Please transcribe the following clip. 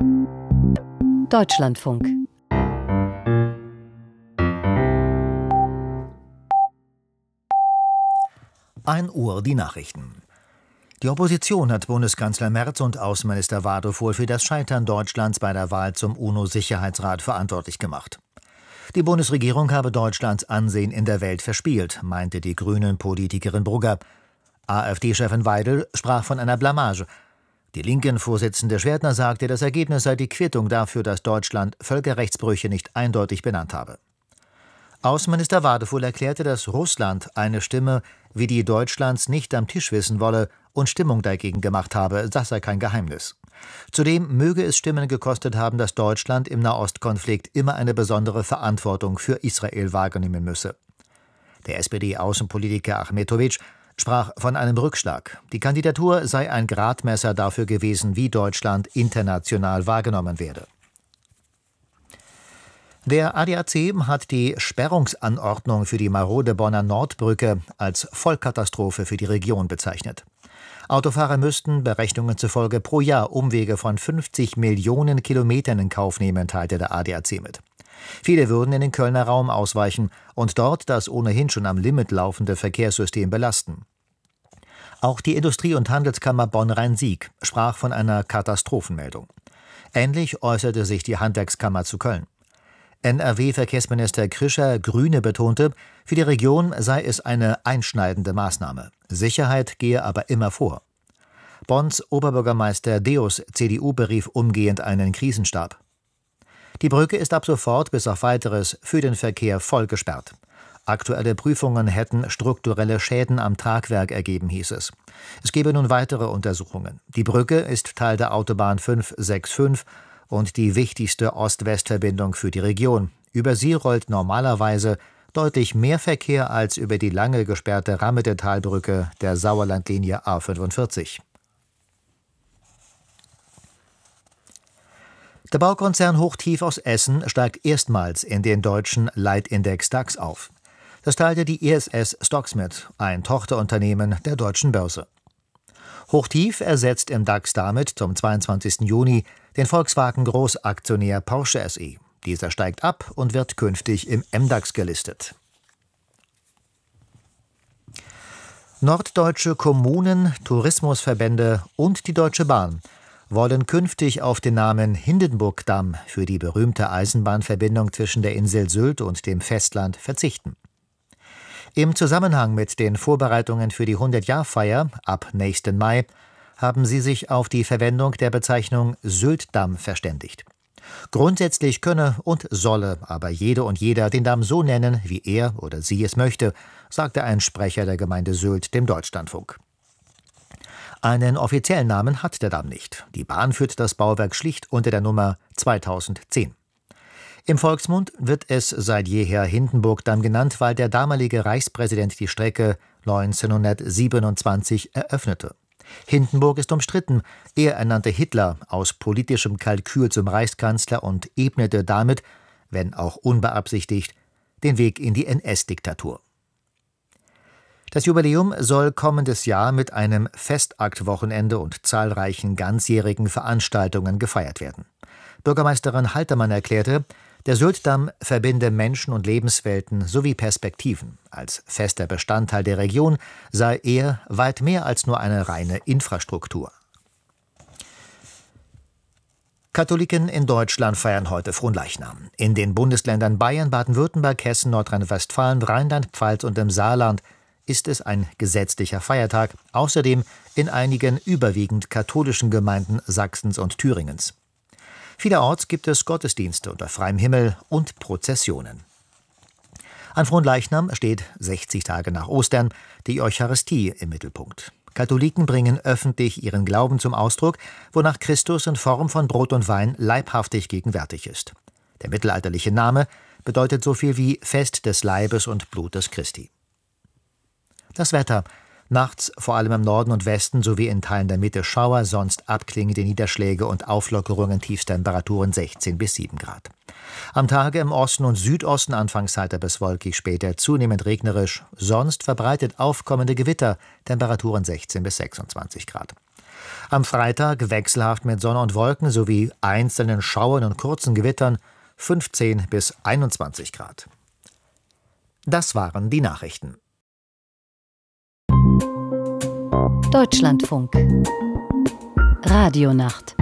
Deutschlandfunk. Uhr die Nachrichten. Die Opposition hat Bundeskanzler Merz und Außenminister Wadefuhl für das Scheitern Deutschlands bei der Wahl zum UNO-Sicherheitsrat verantwortlich gemacht. Die Bundesregierung habe Deutschlands Ansehen in der Welt verspielt, meinte die Grünen-Politikerin Brugger. AfD-Chefin Weidel sprach von einer Blamage. Die Linken-Vorsitzende Schwertner sagte, das Ergebnis sei die Quittung dafür, dass Deutschland Völkerrechtsbrüche nicht eindeutig benannt habe. Außenminister Wadefuhl erklärte, dass Russland eine Stimme wie die Deutschlands nicht am Tisch wissen wolle und Stimmung dagegen gemacht habe, das sei kein Geheimnis. Zudem möge es Stimmen gekostet haben, dass Deutschland im Nahostkonflikt immer eine besondere Verantwortung für Israel wahrnehmen müsse. Der SPD-Außenpolitiker Achmetovic sprach von einem Rückschlag. Die Kandidatur sei ein Gradmesser dafür gewesen, wie Deutschland international wahrgenommen werde. Der ADAC hat die Sperrungsanordnung für die marode Bonner Nordbrücke als Vollkatastrophe für die Region bezeichnet. Autofahrer müssten Berechnungen zufolge pro Jahr Umwege von 50 Millionen Kilometern in Kauf nehmen, teilte der ADAC mit. Viele würden in den Kölner Raum ausweichen und dort das ohnehin schon am Limit laufende Verkehrssystem belasten. Auch die Industrie- und Handelskammer Bonn-Rhein-Sieg sprach von einer Katastrophenmeldung. Ähnlich äußerte sich die Handwerkskammer zu Köln. NRW-Verkehrsminister Krischer, Grüne, betonte, für die Region sei es eine einschneidende Maßnahme. Sicherheit gehe aber immer vor. Bonns Oberbürgermeister Deus, CDU, berief umgehend einen Krisenstab. Die Brücke ist ab sofort bis auf Weiteres für den Verkehr voll gesperrt. Aktuelle Prüfungen hätten strukturelle Schäden am Tragwerk ergeben, hieß es. Es gebe nun weitere Untersuchungen. Die Brücke ist Teil der Autobahn 565 und die wichtigste Ost-West-Verbindung für die Region. Über sie rollt normalerweise deutlich mehr Verkehr als über die lange gesperrte Rammedetalbrücke der Sauerlandlinie A45. Der Baukonzern Hochtief aus Essen steigt erstmals in den deutschen Leitindex DAX auf. Das teilte die ISS Stocks mit, ein Tochterunternehmen der Deutschen Börse. Hochtief ersetzt im DAX damit zum 22. Juni den Volkswagen-Großaktionär Porsche SE. Dieser steigt ab und wird künftig im MDAX gelistet. Norddeutsche Kommunen, Tourismusverbände und die Deutsche Bahn wollen künftig auf den Namen Hindenburgdamm für die berühmte Eisenbahnverbindung zwischen der Insel Sylt und dem Festland verzichten. Im Zusammenhang mit den Vorbereitungen für die 100-Jahr-Feier ab nächsten Mai haben sie sich auf die Verwendung der Bezeichnung Syltdamm verständigt. Grundsätzlich könne und solle aber jede und jeder den Damm so nennen, wie er oder sie es möchte, sagte ein Sprecher der Gemeinde Sylt dem Deutschlandfunk. Einen offiziellen Namen hat der Damm nicht. Die Bahn führt das Bauwerk schlicht unter der Nummer 2010. Im Volksmund wird es seit jeher Hindenburgdamm genannt, weil der damalige Reichspräsident die Strecke 1927 eröffnete. Hindenburg ist umstritten. Er ernannte Hitler aus politischem Kalkül zum Reichskanzler und ebnete damit, wenn auch unbeabsichtigt, den Weg in die NS-Diktatur. Das Jubiläum soll kommendes Jahr mit einem Festaktwochenende und zahlreichen ganzjährigen Veranstaltungen gefeiert werden. Bürgermeisterin Haltermann erklärte, der Syltdamm verbinde Menschen und Lebenswelten sowie Perspektiven. Als fester Bestandteil der Region sei er weit mehr als nur eine reine Infrastruktur. Katholiken in Deutschland feiern heute Fronleichnam. In den Bundesländern Bayern, Baden-Württemberg, Hessen, Nordrhein-Westfalen, Rheinland-Pfalz und im Saarland ist es ein gesetzlicher Feiertag, außerdem in einigen überwiegend katholischen Gemeinden Sachsens und Thüringens. Vielerorts gibt es Gottesdienste unter freiem Himmel und Prozessionen. An Fronleichnam steht 60 Tage nach Ostern die Eucharistie im Mittelpunkt. Katholiken bringen öffentlich ihren Glauben zum Ausdruck, wonach Christus in Form von Brot und Wein leibhaftig gegenwärtig ist. Der mittelalterliche Name bedeutet so viel wie Fest des Leibes und Blutes Christi. Das Wetter. Nachts vor allem im Norden und Westen sowie in Teilen der Mitte Schauer, sonst abklingende Niederschläge und Auflockerungen, Tiefstemperaturen 16 bis 7 Grad. Am Tage im Osten und Südosten anfangs heiter bis wolkig, später zunehmend regnerisch, sonst verbreitet aufkommende Gewitter, Temperaturen 16 bis 26 Grad. Am Freitag wechselhaft mit Sonne und Wolken sowie einzelnen Schauern und kurzen Gewittern 15 bis 21 Grad. Das waren die Nachrichten. Deutschlandfunk Radionacht